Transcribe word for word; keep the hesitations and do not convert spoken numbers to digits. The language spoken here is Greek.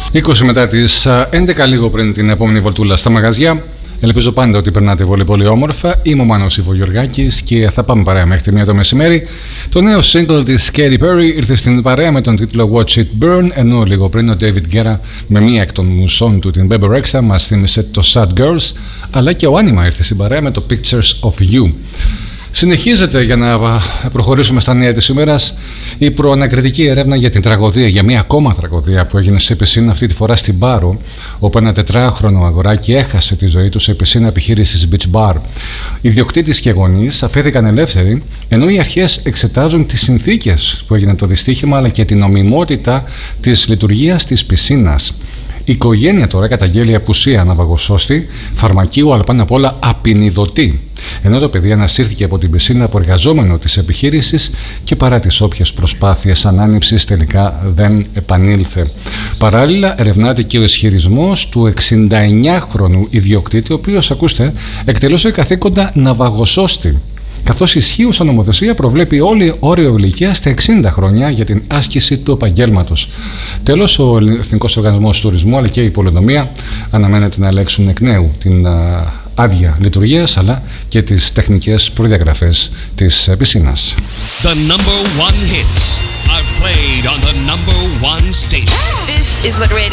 είκοσι μετά τις έντεκα, λίγο πριν την επόμενη βολτούλα στα μαγαζιά. Ελπίζω πάντα ότι περνάτε πολύ πολύ όμορφα. Είμαι ο Μάνος Ιβογιοργάκης και θα πάμε παρέα μέχρι τη μία το μεσημέρι. Το νέο single της Katy Perry ήρθε στην παρέα με τον τίτλο Watch It Burn, ενώ λίγο πριν ο David Guetta με μία εκ των μουσών του, την Bebe Rexha, μας θύμισε το Sad Girls, αλλά και ο Άνιμα ήρθε στην παρέα με το Pictures of You. Συνεχίζεται, για να προχωρήσουμε στα νέα της ημέρας, η προανακριτική έρευνα για την τραγωδία, για μία ακόμα τραγωδία που έγινε σε πισίνα, αυτή τη φορά στην Πάρο, όπου ένα τετράχρονο αγοράκι έχασε τη ζωή του σε πισίνα επιχείρησης Beach Bar. Οι ιδιοκτήτης και γονείς αφέθηκαν ελεύθεροι, ενώ οι αρχές εξετάζουν τις συνθήκες που έγινε το δυστύχημα αλλά και την νομιμότητα της λειτουργίας της πισίνας. Η οικογένεια τώρα καταγγέλει απουσία ναυαγοσώστη, φαρμακείου, αλλά πάνω απ' όλα απεινιδωτή. Ενώ το παιδί ανασύρθηκε από την πισίνα από εργαζόμενο της επιχείρησης και παρά τις όποιες προσπάθειες ανάνυψης τελικά δεν επανήλθε. Παράλληλα, ερευνάται και ο ισχυρισμός του εξηνταεννιάχρονου ιδιοκτήτη, ο οποίος, ακούστε, εκτελούσε καθήκοντα ναυαγοσώστη, καθώς η ισχύουσα νομοθεσία προβλέπει όλη όριο ηλικία στα εξήντα χρόνια για την άσκηση του επαγγέλματος. Τέλος, ο Εθνικός Οργανισμός Τουρισμού αλλά και η Πολεοδομία αναμένεται να ελέγξουν εκ νέου την άδεια λειτουργίας αλλά και τις τεχνικές προδιαγραφές της πισίνας. The number one hits are played on the number one station. This is what radio